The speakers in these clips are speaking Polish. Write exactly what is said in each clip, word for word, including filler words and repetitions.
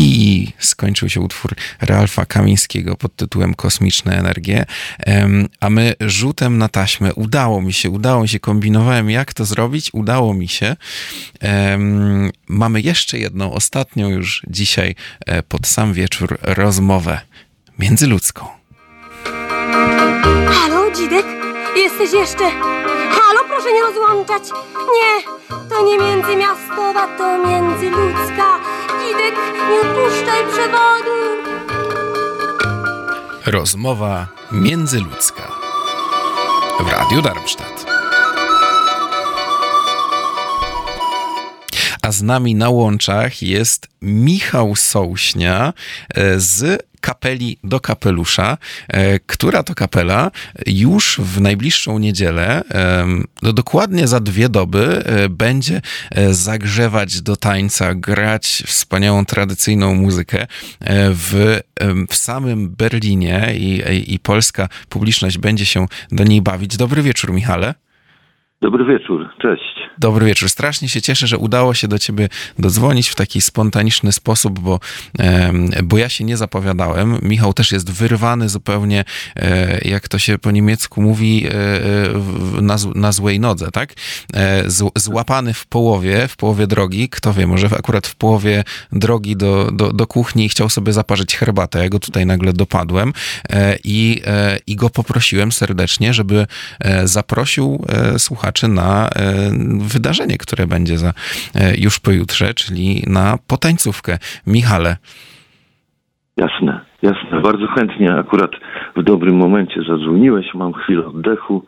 I skończył się utwór Ralfa Kamińskiego pod tytułem Kosmiczne energie, a my rzutem na taśmę, udało mi się, udało mi się, kombinowałem jak to zrobić, udało mi się. Mamy jeszcze jedną, ostatnią już dzisiaj pod sam wieczór rozmowę międzyludzką. Halo, Dzidek? Jesteś jeszcze? Halo, proszę nie rozłączać. Nie, to nie międzymiastowa, to międzyludzka. Dzidek, nie odpuszczaj przewodu. Rozmowa międzyludzka w Radiu Darmstadt. A z nami na łączach jest Michał Sołśnia z Kapeli do Kapelusza, która to kapela już w najbliższą niedzielę, no dokładnie za dwie doby, będzie zagrzewać do tańca, grać wspaniałą, tradycyjną muzykę w, w samym Berlinie i, i polska publiczność będzie się do niej bawić. Dobry wieczór, Michale. Dobry wieczór, cześć. Dobry wieczór. Strasznie się cieszę, że udało się do ciebie dodzwonić w taki spontaniczny sposób, bo, bo ja się nie zapowiadałem. Michał też jest wyrwany zupełnie, jak to się po niemiecku mówi, na, na złej nodze, tak? Złapany w połowie, w połowie drogi. Kto wie, może akurat w połowie drogi do, do, do kuchni chciał sobie zaparzyć herbatę. Ja go tutaj nagle dopadłem i, i go poprosiłem serdecznie, żeby zaprosił słuchaczy na wydarzenie, które będzie za, już pojutrze, czyli na potańcówkę. Michale. Jasne, jasne. Bardzo chętnie. Akurat w dobrym momencie zadzwoniłeś. Mam chwilę oddechu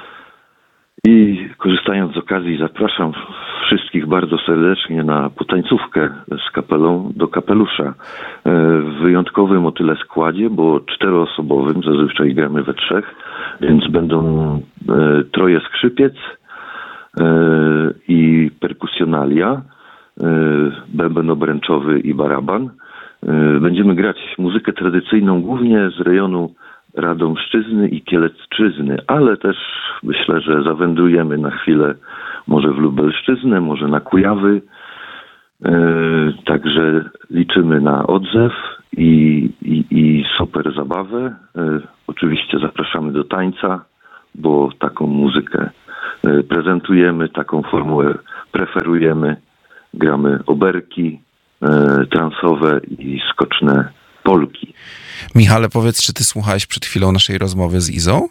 i korzystając z okazji zapraszam wszystkich bardzo serdecznie na potańcówkę z kapelą do Kapelusza. W wyjątkowym o tyle składzie, bo czteroosobowym, zazwyczaj gramy we trzech, więc będą troje skrzypiec i perkusjonalia, bęben obręczowy i baraban. Będziemy grać muzykę tradycyjną głównie z rejonu Radomszczyzny i Kielecczyzny, ale też myślę, że zawędrujemy na chwilę może w Lubelszczyznę, może na Kujawy. Także liczymy na odzew i, i, i super zabawę. Oczywiście zapraszamy do tańca, bo taką muzykę prezentujemy, taką formułę preferujemy. Gramy oberki transowe i skoczne polki. Michale, powiedz, czy ty słuchałeś przed chwilą naszej rozmowy z Izą?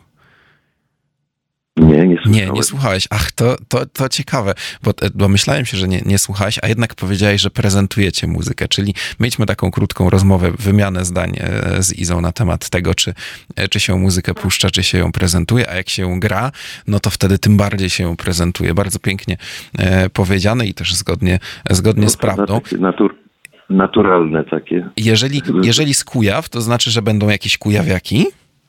Nie, nie słuchałem. Nie, nie słuchałeś. Ach, to, to, to ciekawe, bo, bo myślałem się, że nie, nie słuchałeś, a jednak powiedziałeś, że prezentujecie muzykę, czyli mieliśmy taką krótką rozmowę, wymianę zdań z Izą na temat tego, czy, czy się muzykę puszcza, czy się ją prezentuje, a jak się ją gra, no to wtedy tym bardziej się ją prezentuje. Bardzo pięknie e, powiedziane i też zgodnie, zgodnie no, z prawdą. Natur, naturalne takie. Jeżeli, jeżeli z Kujaw, to znaczy, że będą jakieś kujawiaki?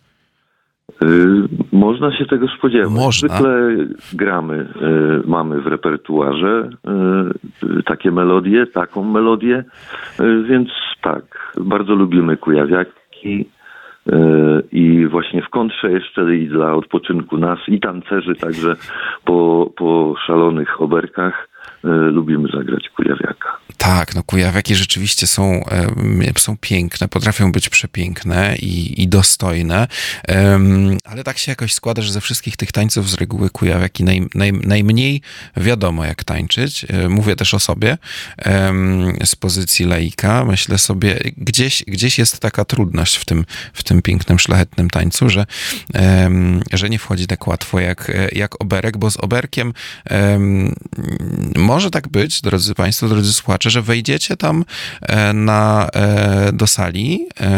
Yy, można się tego spodziewać. Można. Zwykle gramy, yy, mamy w repertuarze yy, takie melodie, taką melodię, yy, więc tak, bardzo lubimy kujawiaki yy, i właśnie w kontrze jeszcze i dla odpoczynku nas i tancerzy, także po, po szalonych oberkach yy, lubimy zagrać kujawiaka. Tak, no kujawiaki rzeczywiście są, e, są piękne, potrafią być przepiękne i, i dostojne, e, ale tak się jakoś składa, że ze wszystkich tych tańców z reguły kujawiaki naj, naj, najmniej wiadomo jak tańczyć. E, mówię też o sobie e, z pozycji laika. Myślę sobie, gdzieś, gdzieś jest taka trudność w tym, w tym pięknym, szlachetnym tańcu, że, e, że nie wchodzi tak łatwo jak, jak oberek, bo z oberkiem e, może tak być, drodzy Państwo, drodzy słuchacze, że wejdziecie tam na, do sali,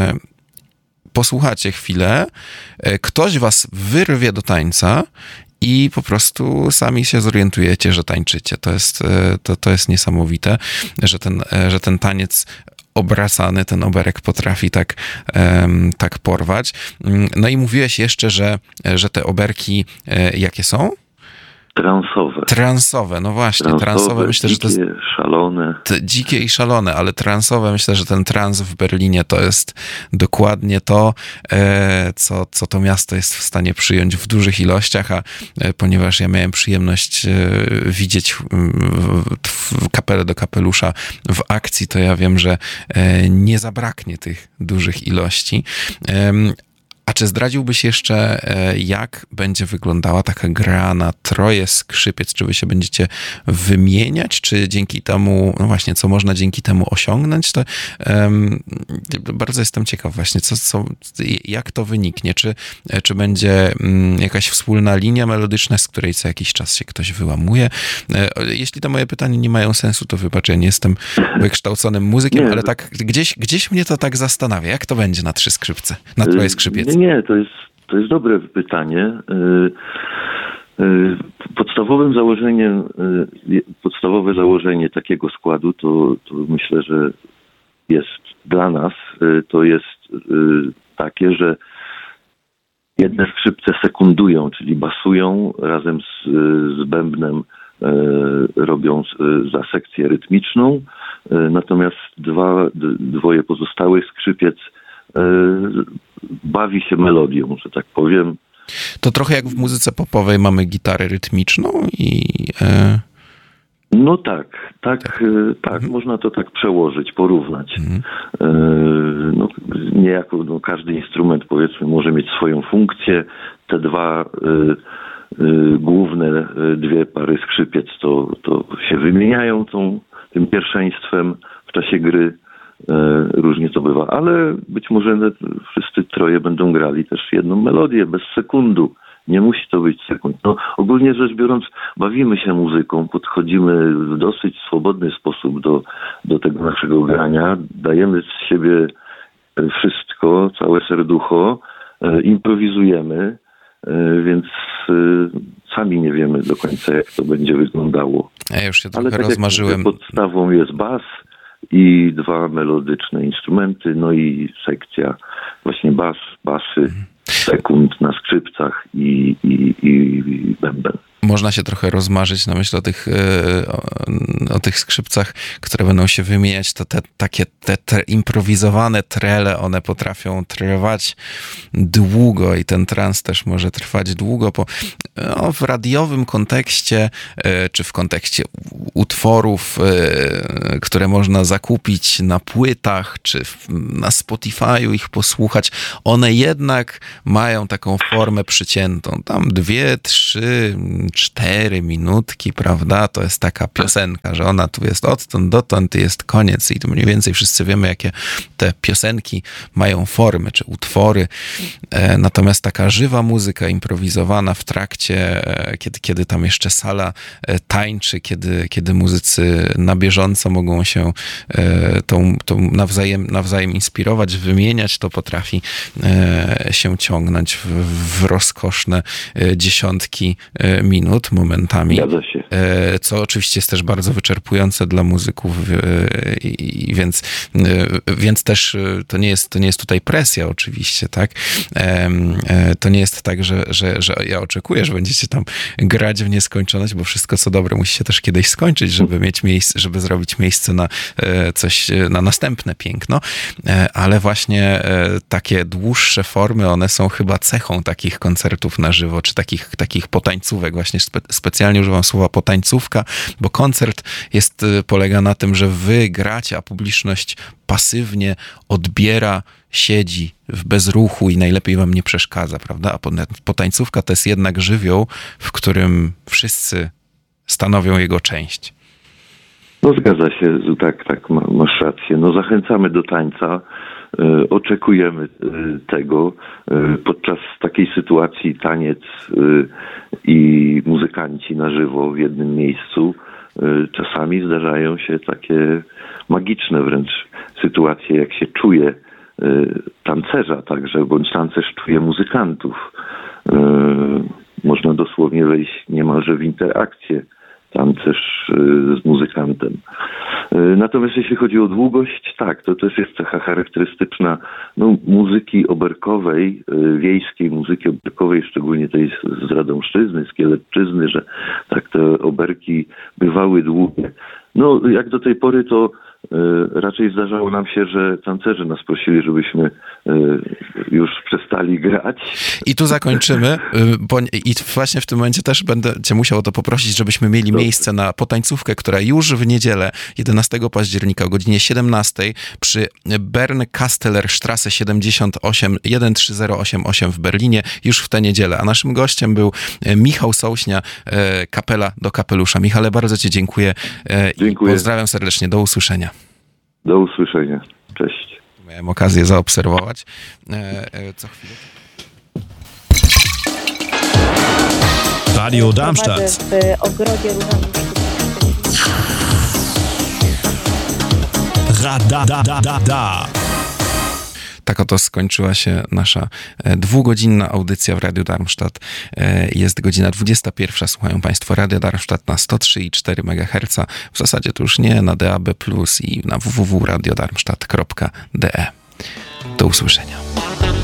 posłuchacie chwilę, ktoś was wyrwie do tańca i po prostu sami się zorientujecie, że tańczycie. To jest, to, to jest niesamowite, że ten, że ten taniec obracany, ten oberek potrafi tak, tak porwać. No i mówiłeś jeszcze, że, że te oberki jakie są? Transowe. Transowe, no właśnie, transowe, transowe myślę, dzikie, że to jest szalone. Dzikie i szalone, ale transowe, myślę, że ten trans w Berlinie to jest dokładnie to, co, co to miasto jest w stanie przyjąć w dużych ilościach, a ponieważ ja miałem przyjemność widzieć Kapelę do kapelusza w akcji, to ja wiem, że nie zabraknie tych dużych ilości. A czy zdradziłbyś jeszcze, jak będzie wyglądała taka gra na troje skrzypiec? Czy wy się będziecie wymieniać, czy dzięki temu, no właśnie, co można dzięki temu osiągnąć? To um, bardzo jestem ciekaw właśnie, co, co, jak to wyniknie. Czy, czy będzie um, jakaś wspólna linia melodyczna, z której co jakiś czas się ktoś wyłamuje? Jeśli te moje pytania nie mają sensu, to wybacz, ja nie jestem wykształconym muzykiem, nie, ale tak gdzieś, gdzieś mnie to tak zastanawia. Jak to będzie na trzy skrzypce, na troje skrzypiec? Nie, to jest, to jest dobre pytanie. Podstawowym założeniem, podstawowe założenie takiego składu to, to myślę, że jest dla nas, to jest takie, że jedne skrzypce sekundują, czyli basują razem z, z bębnem, robią za sekcję rytmiczną, natomiast dwa, dwoje pozostałych skrzypiec bawi się melodią, że tak powiem. To trochę jak w muzyce popowej mamy gitarę rytmiczną i... E... No tak, tak, tak, tak mhm. można to tak przełożyć, porównać. Mhm. E, no, niejako no, każdy instrument, powiedzmy, może mieć swoją funkcję. Te dwa e, e, główne, dwie pary skrzypiec to, to się wymieniają tą, tym pierwszeństwem w czasie gry. Różnie to bywa, ale być może wszyscy troje będą grali też jedną melodię, bez sekundu. Nie musi to być sekund. No, ogólnie rzecz biorąc, bawimy się muzyką, podchodzimy w dosyć swobodny sposób do, do tego naszego grania. Dajemy z siebie wszystko, całe serducho, improwizujemy, więc sami nie wiemy do końca, jak to będzie wyglądało. Ja już się trochę ale tak rozmarzyłem. Jak podstawą jest bas i dwa melodyczne instrumenty, no i sekcja, właśnie bas, basy, sekund na skrzypcach i, i, i bęben. Można się trochę rozmarzyć na myśl o tych, o, o tych skrzypcach, które będą się wymieniać. To te takie te, te improwizowane trele, one potrafią trwać długo i ten trans też może trwać długo, bo no, w radiowym kontekście, czy w kontekście utworów, które można zakupić na płytach, czy na Spotify'u ich posłuchać, one jednak mają taką formę przyciętą. Tam dwie, trzy, cztery minutki, prawda? To jest taka piosenka, że ona tu jest odtąd dotąd, jest koniec i tu mniej więcej wszyscy wiemy, jakie te piosenki mają formy, czy utwory. E, natomiast taka żywa muzyka improwizowana w trakcie, e, kiedy, kiedy tam jeszcze sala e, tańczy, kiedy, kiedy muzycy na bieżąco mogą się e, tą, tą nawzajem, nawzajem inspirować, wymieniać, to potrafi e, się ciągnąć w, w rozkoszne e, dziesiątki e, minut. Momentami, co oczywiście jest też bardzo wyczerpujące dla muzyków, i, i więc, więc też to nie jest, to nie jest tutaj presja oczywiście, tak? To nie jest tak, że, że, że ja oczekuję, że będziecie tam grać w nieskończoność, bo wszystko co dobre musi się też kiedyś skończyć, żeby mieć miejsce, żeby zrobić miejsce na coś, na następne piękno, ale właśnie takie dłuższe formy, one są chyba cechą takich koncertów na żywo, czy takich, takich potańcówek właśnie. Spe, specjalnie używam słowa potańcówka, bo koncert jest, polega na tym, że wy gracie, a publiczność pasywnie odbiera, siedzi w bezruchu i najlepiej wam nie przeszkadza, prawda? A potańcówka to jest jednak żywioł, w którym wszyscy stanowią jego część. No zgadza się, tak, tak, masz rację. No zachęcamy do tańca. Oczekujemy tego. Podczas takiej sytuacji taniec i muzykanci na żywo w jednym miejscu. Czasami zdarzają się takie magiczne wręcz sytuacje, jak się czuje tancerza także, bądź tancerz czuje muzykantów. Można dosłownie wejść niemalże w interakcję tancerz z muzykantem. Natomiast jeśli chodzi o długość, tak, to też jest cecha charakterystyczna no, muzyki oberkowej, wiejskiej muzyki oberkowej, szczególnie tej z Radomszczyzny, z Kielecczyzny, że tak te oberki bywały długie. No, jak do tej pory to y, raczej zdarzało nam się, że tancerze nas prosili, żebyśmy y, już przestali grać. I tu zakończymy, y, bo, i właśnie w tym momencie też będę cię musiał o to poprosić, żebyśmy mieli Dobrze. miejsce na potańcówkę, która już w niedzielę, jedenastego października o godzinie siedemnastej przy Bernkastelerstrasse siedemdziesiąt osiem jeden trzy zero osiem osiem w Berlinie, już w tę niedzielę. A naszym gościem był Michał Sołśnia, y, Kapela do kapelusza. Michale, bardzo ci dziękuję. Y, Dziękuję. Pozdrawiam serdecznie. Do usłyszenia. Do usłyszenia. Cześć. Miałem okazję zaobserwować. E, e, co chwilę. Radio Darmstadt. W ogrodzie różowym. Radadadada. Tak oto skończyła się nasza dwugodzinna audycja w Radiu Darmstadt. Jest godzina dwudziesta pierwsza. Słuchają Państwo Radio Darmstadt na sto trzy i cztery megaherca. W zasadzie to już nie, na D A B plus i na w w w kropka radio darmstadt kropka d e. Do usłyszenia.